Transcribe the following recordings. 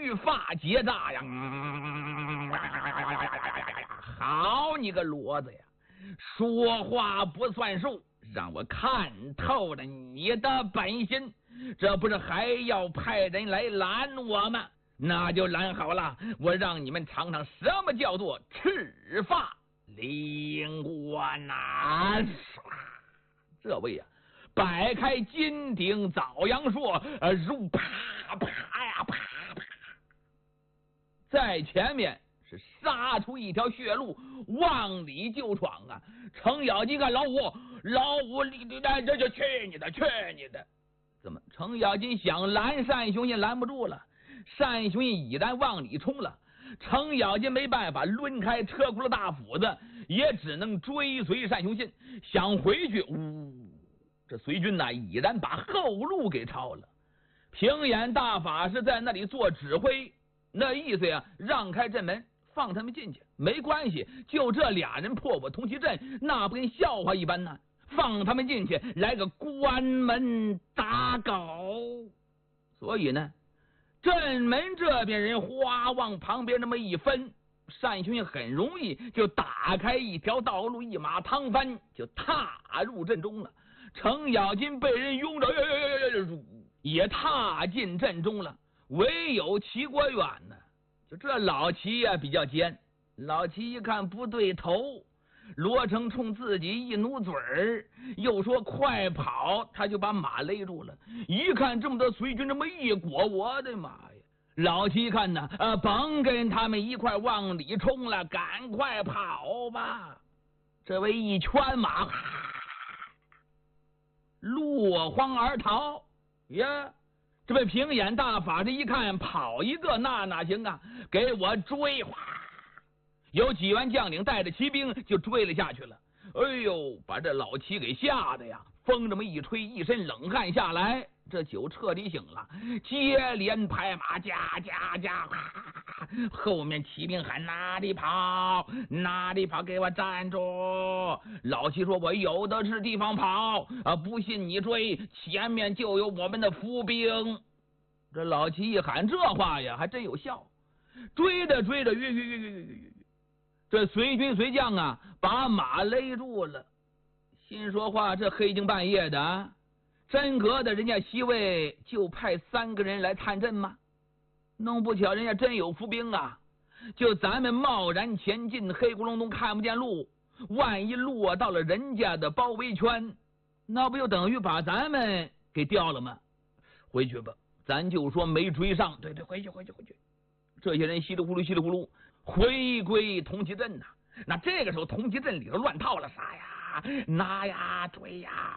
须发结扎呀！好你个骡子呀！说话不算数，让我看透了你的本心，这不是还要派人来拦我吗？那就拦好了，我让你们尝尝什么叫做赤发领官呐！这位呀，摆开金顶枣阳硕，如啪啪呀啪啪，在前面是杀出一条血路，往里就闯啊！程咬金看老五，这就去你的，去你的！怎么？程咬金想拦单雄也拦不住了，单雄已然往里冲了。程咬金没办法，抡开车轱辘大斧子，也只能追随单雄信。想回去，这随军呐，已然把后路给抄了。平眼大法师在那里做指挥，那意思呀，让开阵门，放他们进去，没关系。就这俩人破我通缉阵，那不跟笑话一般呢？放他们进去，来个关门打狗。所以呢，阵门这边人花往旁边那么一分，单雄很容易就打开一条道路，一马趟翻就踏入阵中了。程咬金被人拥着，也踏进阵中了。唯有齐国远呢，就这老齐呀比较尖。老齐一看不对头，罗成冲自己一努嘴儿，又说快跑，他就把马勒住了。一看这么多随军这么一裹，我的妈呀！老齐一看呢，甭跟他们一块往里冲了，赶快跑吧！这位一圈马，落荒而逃呀！这位平眼大法师一看跑一个那哪行啊，给我追！有几员将领带着骑兵就追了下去了。哎呦，把这老齐给吓得呀，风这么一吹，一身冷汗下来，这酒彻底醒了，接连拍马，加，后面骑兵喊哪里跑，哪里跑，给我站住！老齐说，我有的是地方跑啊，不信你追，前面就有我们的伏兵。这老齐一喊这话呀，还真有效。追着越，这随军随将啊，把马勒住了。心说话，这黑更半夜的，真格的人家西魏就派3个人来探阵吗？弄不巧人家真有伏兵啊！就咱们贸然前进，黑咕隆咚看不见路，万一落到了人家的包围圈，那不就等于把咱们给掉了吗？回去吧，咱就说没追上。对，回去。这些人稀里糊涂回归通缉阵呐。那这个时候通缉阵里头乱套了，啥呀，拿呀，追呀，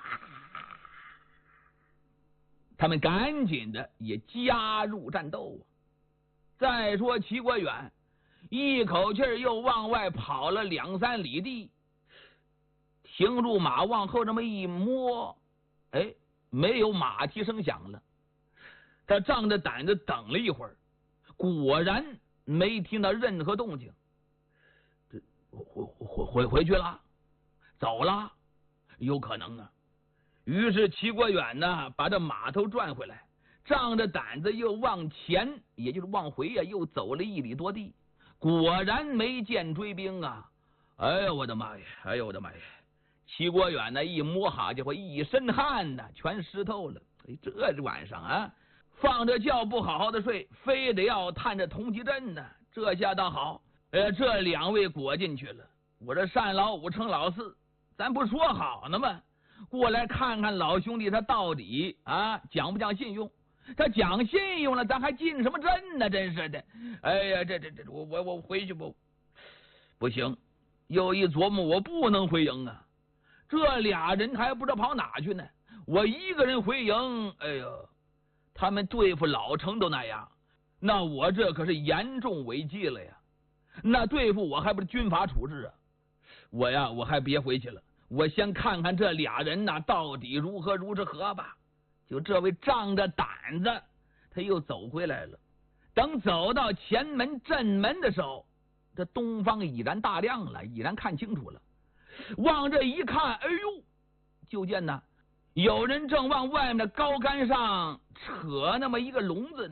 他们赶紧的也加入战斗啊。再说齐国远一口气又往外跑了2、3里地，停住马，往后这么一摸，没有马蹄声响了。他仗着胆子等了一会儿，果然没听到任何动静。这回去了，走了，有可能啊。于是齐国远呢，把这马头转回来，仗着胆子又往前，也就是往回呀，又走了1里多地，果然没见追兵啊！哎呦我的妈呀！齐国远呢，一摸，好家伙，一身汗呢，全湿透了。这晚上啊，放着觉不好好的睡，非得要探着通缉阵呢。这下倒好，这2位裹进去了。我这单老五程老四，咱不说好呢吗？过来看看老兄弟他到底讲不讲信用？他讲信用了，咱还进什么阵呢？真是的！哎呀，这我回去不行，又一琢磨，我不能回营啊！这俩人还不知道跑哪去呢，我一个人回营，哎呦，他们对付老程都那样，那我这可是严重违纪了呀！那对付我还不是军法处置啊？我还别回去了，我先看看这俩人呐到底如何吧。就这位仗着胆子，他又走回来了。等走到前门正门的时候，这东方已然大亮了，已然看清楚了。往这一看，哎呦，就见呢有人正往外面的高杆上扯那么一个笼子呢。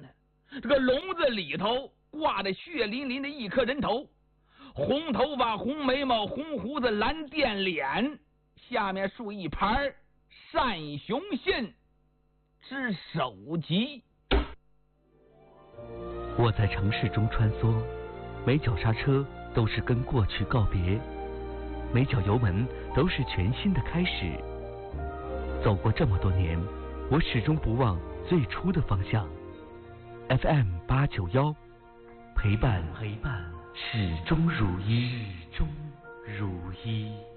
这个笼子里头挂着血淋淋的一颗人头，红头发、红眉毛、红胡子、蓝靛脸，下面竖一盘单雄信之首级。 我在城市中穿梭，每脚刹车都是跟过去告别，每脚油门都是全新的开始。走过这么多年，我始终不忘最初的方向。FM891，陪伴始终如一。